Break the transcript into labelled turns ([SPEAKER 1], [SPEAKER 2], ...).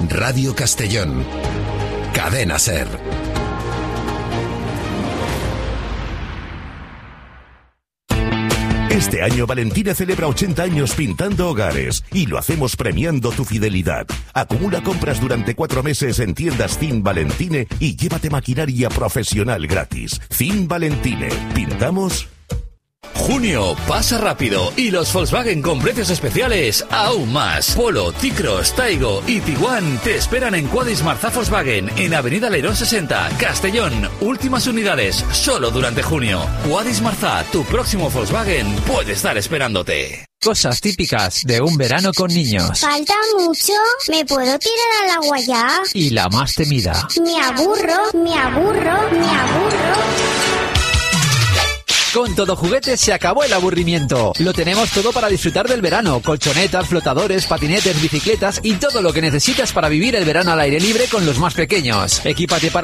[SPEAKER 1] Radio Castellón. Cadena SER.
[SPEAKER 2] Este año Valentina celebra 80 años pintando hogares y lo hacemos premiando tu fidelidad. Acumula compras durante 4 meses en tiendas Zin Valentine y llévate maquinaria profesional gratis. Zin Valentine. ¿Pintamos?
[SPEAKER 3] Junio pasa rápido y los Volkswagen con precios especiales aún más. Polo, T-Cross, Taigo y Tiguan te esperan en Quadis Marza Volkswagen en Avenida Leirón 60, Castellón. Últimas unidades solo durante junio. Quadis Marza, tu próximo Volkswagen puede estar esperándote.
[SPEAKER 4] Cosas típicas de un verano con niños.
[SPEAKER 5] ¿Falta mucho? ¿Me puedo tirar al agua ya?
[SPEAKER 4] Y la más temida.
[SPEAKER 5] Me aburro, me aburro, me aburro.
[SPEAKER 4] Con Todo Juguetes se acabó el aburrimiento. Lo tenemos todo para disfrutar del verano. Colchonetas, flotadores, patinetes, bicicletas y todo lo que necesitas para vivir el verano al aire libre con los más pequeños. Equípate para